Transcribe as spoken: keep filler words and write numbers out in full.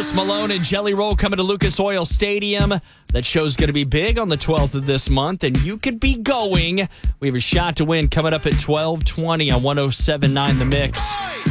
Post Malone and Jelly Roll coming to Lucas Oil Stadium. That show's going to be big on the twelfth of this month, and you could be going. We have a shot to win coming up at twelve twenty on one oh seven point nine The Mix.